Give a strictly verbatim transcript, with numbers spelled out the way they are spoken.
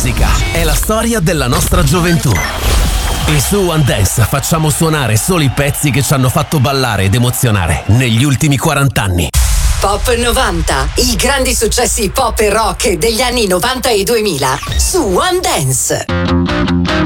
musica è la storia della nostra gioventù. E su One Dance facciamo suonare solo i pezzi che ci hanno fatto ballare ed emozionare negli ultimi quaranta anni. Pop novanta, i grandi successi pop e rock degli anni novanta e duemila su One Dance.